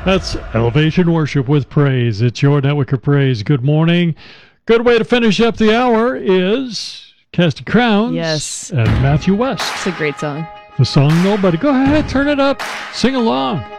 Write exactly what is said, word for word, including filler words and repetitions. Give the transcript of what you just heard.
That's Elevation Worship with Praise. It's your network of praise. Good morning. Good way to finish up the hour is Casting Crowns. Yes. And Matthew West. It's a great song. The song Nobody. Go ahead, turn it up, sing along.